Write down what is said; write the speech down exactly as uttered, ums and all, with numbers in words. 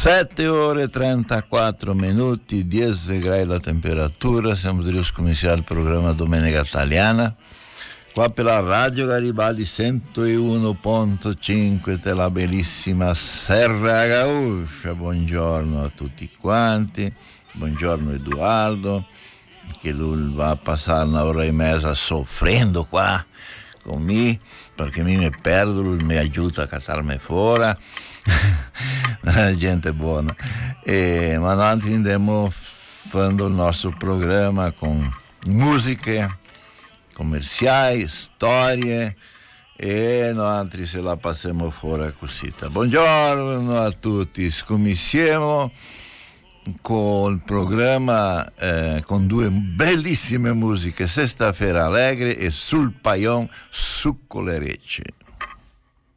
sette ore e trentaquattro minuti, dieci gradi la temperatura. Siamo di ricominciare il programma Domenica Italiana qua per la Radio Garibaldi centouno virgola cinque della bellissima Serra Gauscia. Buongiorno a tutti quanti, buongiorno Edoardo, che lui va a passare una ora e mezza soffrendo qua con me, perché mi, mi perdo, lui mi aiuta a cattarmi fuori. Gente buona. E, ma noi andiamo facendo il nostro programma con musiche commerciali, storie, e noi se la passiamo fuori così. Buongiorno a tutti, scominciamo con il programma eh, con due bellissime musiche, Sesta Feira Allegre e Sul Paion Succo le Recce.